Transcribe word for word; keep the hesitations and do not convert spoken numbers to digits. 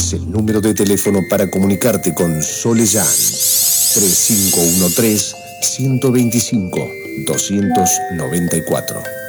es el número de teléfono para comunicarte con Soleyan. tres cinco uno tres, uno dos cinco, dos nueve cuatro.